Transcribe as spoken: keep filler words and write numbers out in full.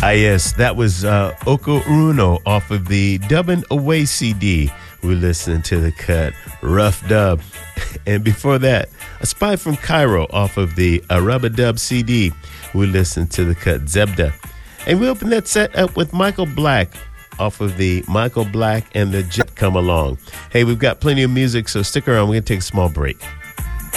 Ah, yes, that was uh, Oko Uno off of the Dubbin' Away C D. We're listening to the cut Rough Dub. And before that, A Spy from Cairo off of the Araba Dub C D. We're listening to the cut Zebda. And we open that set up with Michael Black off of the Michael Black and the Jet Come Along. Hey, we've got plenty of music, so stick around. We're going to take a small break.